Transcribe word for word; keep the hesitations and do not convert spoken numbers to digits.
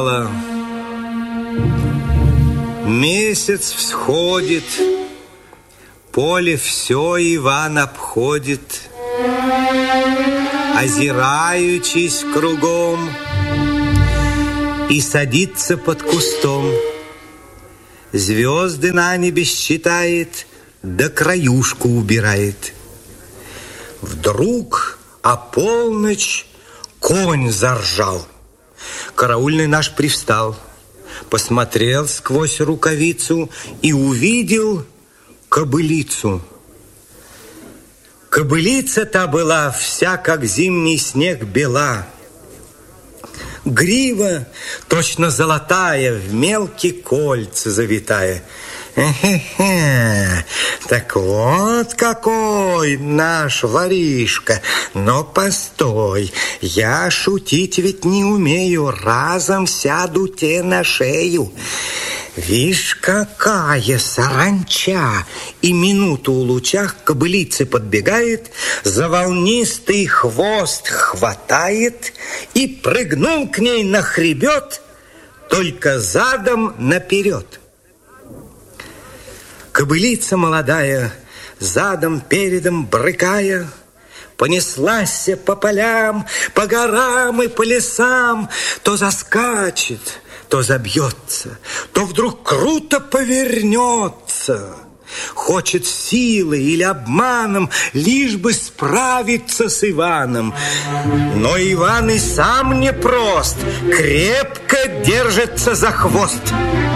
Месяц всходит, поле все Иван обходит, озираючись кругом, и садится под кустом. Звезды на небе считает, да краюшку убирает. Вдруг о полночь конь заржал. Караульный наш привстал, посмотрел сквозь рукавицу и увидел кобылицу. Кобылица-то была вся, как зимний снег, бела. Грива точно золотая, в мелкие кольца завитая. Хе-хе-хе, так вот какой наш воришка. Но постой, я шутить ведь не умею, разом сяду те на шею. Вишь, какая саранча! И минуту у лучах кобылицы подбегает, за волнистый хвост хватает и прыгнул к ней на хребет, только задом наперед. Кобылица молодая, задом-передом брыкая, понеслась по полям, по горам и по лесам, то заскачет, то забьется, то вдруг круто повернется. Хочет силой или обманом лишь бы справиться с Иваном. Но Иван и сам непрост, крепко держится за хвост.